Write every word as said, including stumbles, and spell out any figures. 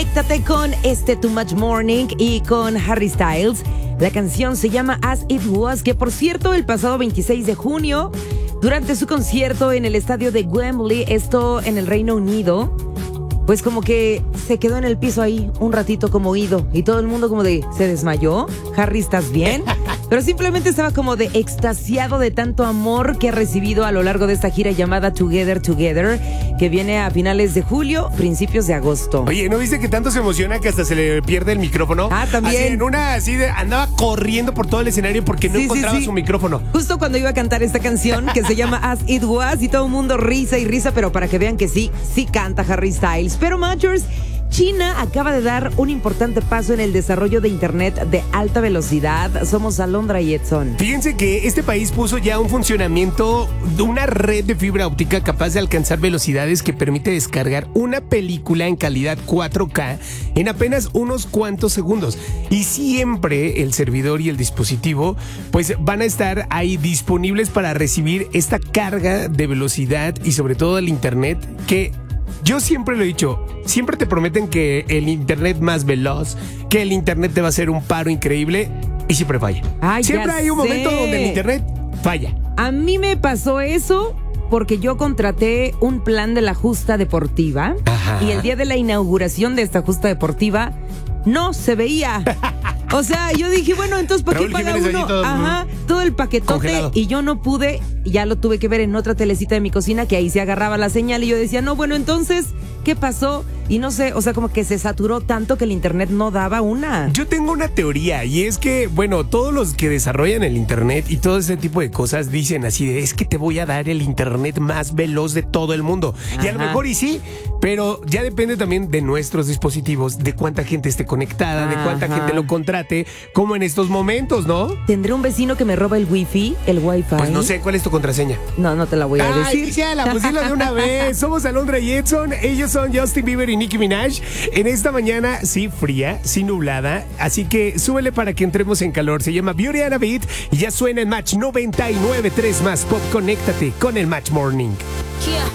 conéctate con este Too Much Morning y con Harry Styles. La canción se llama As It Was, que por cierto, el pasado veintiséis de junio, durante su concierto en el estadio de Wembley, esto en el Reino Unido, pues como que se quedó en el piso ahí un ratito como oído y todo el mundo como de, ¿se desmayó? Harry, ¿estás bien? Pero simplemente estaba como de extasiado de tanto amor que ha recibido a lo largo de esta gira llamada Together Together, que viene a finales de julio, principios de agosto. Oye, ¿no viste que tanto se emociona que hasta se le pierde el micrófono? Ah, también. Así, en una así de, andaba corriendo por todo el escenario porque no Sí, encontraba sí, sí. su micrófono. Justo cuando iba a cantar esta canción que se llama As It Was y todo el mundo risa y risa, pero para que vean que sí, sí canta Harry Styles. Pero Matchers, China acaba de dar un importante paso en el desarrollo de internet de alta velocidad. Somos Alondra y Edson. Fíjense que este país puso ya un funcionamiento de una red de fibra óptica capaz de alcanzar velocidades que permite descargar una película en calidad cuatro K en apenas unos cuantos segundos. Y siempre el servidor y el dispositivo pues van a estar ahí disponibles para recibir esta carga de velocidad y sobre todo el internet que... Yo siempre lo he dicho, siempre te prometen que el internet más veloz, que el internet te va a hacer un paro increíble y siempre falla. Ay, siempre ya hay un momento sé. donde el internet falla. A mí me pasó eso porque yo contraté un plan de la justa deportiva. Ajá. Y el día de la inauguración de esta justa deportiva no se veía. O sea, yo dije, bueno, entonces ¿para qué Raúl paga Jiménez allí uno? todo, Ajá, todo el paquetote. congelado. Y yo no pude, ya lo tuve que ver en otra telecita de mi cocina, que ahí se agarraba la señal y yo decía, no, bueno, entonces, ¿qué pasó? Y no sé, o sea, como que se saturó tanto que el internet no daba una. Yo tengo una teoría y es que, bueno, todos los que desarrollan el internet y todo ese tipo de cosas dicen así de, es que te voy a dar el internet más veloz de todo el mundo. Y a lo Ajá. mejor y sí, pero ya depende también de nuestros dispositivos, de cuánta gente esté conectada, de cuánta Ajá. gente lo contrate, como en estos momentos, ¿no? ¿Tendré un vecino que me roba el wifi, el wifi? Pues no sé, ¿cuál es tu contraseña? No, no te la voy a Ay, decir. Gisela, pues dilo de una vez. Somos Alondra y Edson. Ellos son Justin Bieber y Nicki Minaj. En esta mañana, sí, fría, sí nublada. Así que súbele para que entremos en calor. Se llama Beauty and a Beat y ya suena en Match noventa y nueve punto tres más Pop. Conéctate con el Match Morning.